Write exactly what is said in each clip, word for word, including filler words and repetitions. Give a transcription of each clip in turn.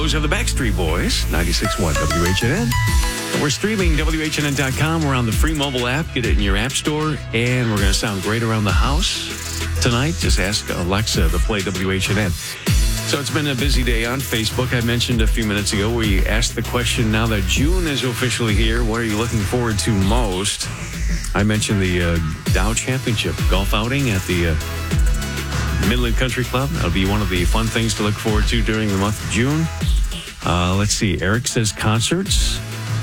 Those are the Backstreet Boys, ninety-six point one W H N N. We're streaming W H N N dot com. We're on the free mobile app. Get it in your app store. And we're going to sound great around the house tonight. Just ask Alexa to play W H N N. So it's been a busy day on Facebook. I mentioned a few minutes ago, we asked the question, now that June is officially here, what are you looking forward to most? I mentioned the uh, Dow Championship golf outing at the uh, Midland Country Club. That'll be one of the fun things to look forward to during the month of June. Uh, let's see. Eric says concerts.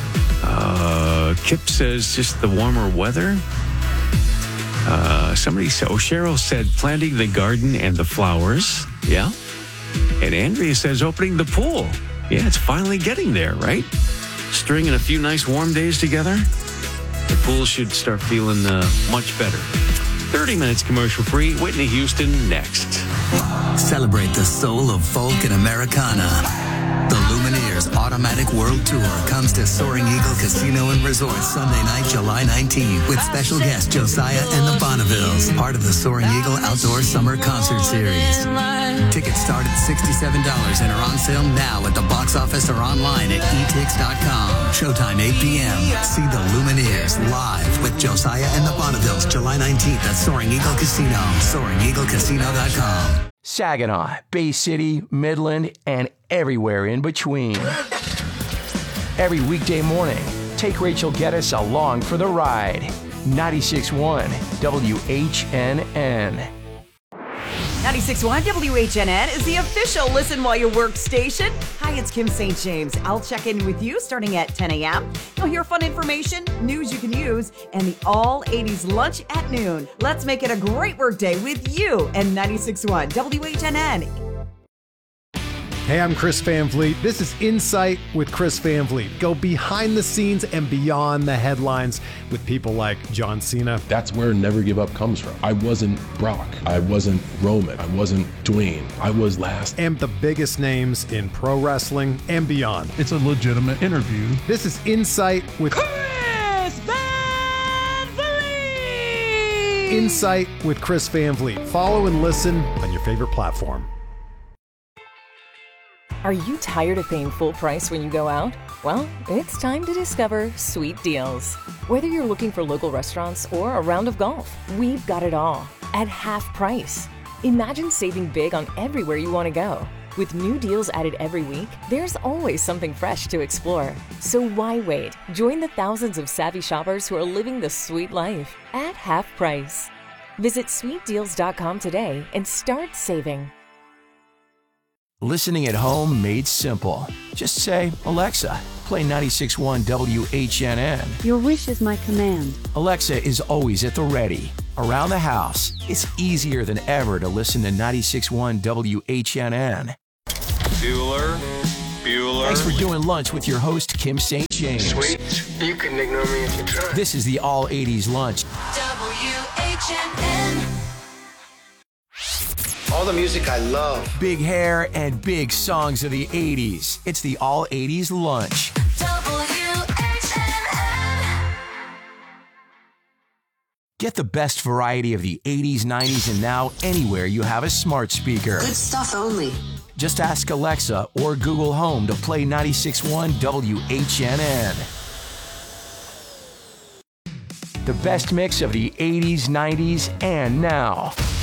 Uh, Kip says just the warmer weather. Uh, somebody said, oh, Cheryl said planting the garden and the flowers. Yeah. And Andrea says opening the pool. Yeah, it's finally getting there, right? Stringing a few nice warm days together. The pool should start feeling uh, much better. thirty minutes commercial free. Whitney Houston next. Celebrate the soul of folk and Americana. The Lumineers Automatic World Tour comes to Soaring Eagle Casino and Resort Sunday night, July nineteenth, with special guest Josiah and the Bonnevilles, part of the Soaring Eagle Outdoor Summer Concert Series. Tickets start at sixty-seven dollars and are on sale now at the box office or online at e tix dot com. Showtime eight p.m. See the Lumineers live with Josiah and the Bonnevilles, July nineteenth at Soaring Eagle Casino. soaring eagle casino dot com. Saginaw, Bay City, Midland, and everywhere in between. Every weekday morning, take Rachel Geddes along for the ride. ninety-six point one W H N N. ninety-six point one W H N N is the official Listen While You Work station. Hi, it's Kim Saint James. I'll check in with you starting at ten a.m. You'll hear fun information, news you can use, and the all eighties lunch at noon. Let's make it a great work day with you and ninety-six point one W H N N. Hey, I'm Chris Van Vliet. This is Insight with Chris Van Vliet. Go behind the scenes and beyond the headlines with people like John Cena. That's where Never Give Up comes from. I wasn't Brock. I wasn't Roman. I wasn't Dwayne. I was last. And the biggest names in pro wrestling and beyond. It's a legitimate interview. This is Insight with Chris Van Vliet. Insight with Chris Van Vliet. Follow and listen on your favorite platform. Are you tired of paying full price when you go out? Well, it's time to discover Sweet Deals. Whether you're looking for local restaurants or a round of golf, we've got it all at half price. Imagine saving big on everywhere you want to go. With new deals added every week, there's always something fresh to explore. So why wait? Join the thousands of savvy shoppers who are living the sweet life at half price. Visit sweet deals dot com today and start saving. Listening at home made simple. Just say, Alexa, play ninety-six point one W H N N. Your wish is my command. Alexa is always at the ready. Around the house, it's easier than ever to listen to ninety-six point one W H N N. Bueller, Bueller. Thanks for doing lunch with your host, Kim Saint James. Sweet. You can ignore me if you try. This is the All eighties Lunch. W H N N. All the music I love. Big hair and big songs of the eighties. It's the All eighties Lunch. W H N N. Get the best variety of the eighties, nineties, and now anywhere you have a smart speaker. Good stuff only. Just ask Alexa or Google Home to play ninety-six point one W H N N. The best mix of the eighties, nineties, and now.